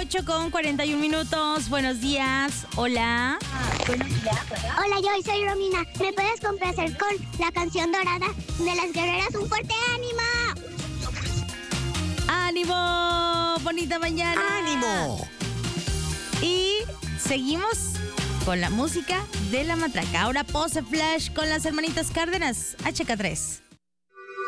8:41. Buenos días. Hola. Hola, yo soy Romina. ¿Me puedes complacer con la canción dorada de las guerreras? ¡Un fuerte ánimo! ¡Ánimo! ¡Bonita mañana! ¡Ánimo! Y seguimos con la música de la matraca. Ahora Pose Flash con las hermanitas Cárdenas. HK3.